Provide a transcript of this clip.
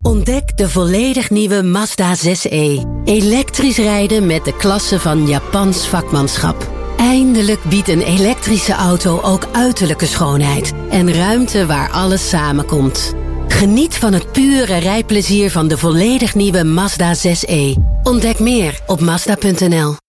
Ontdek de volledig nieuwe Mazda 6e. Elektrisch rijden met de klasse van Japans vakmanschap. Eindelijk biedt een elektrische auto ook uiterlijke schoonheid en ruimte waar alles samenkomt. Geniet van het pure rijplezier van de volledig nieuwe Mazda 6e. Ontdek meer op Mazda.nl.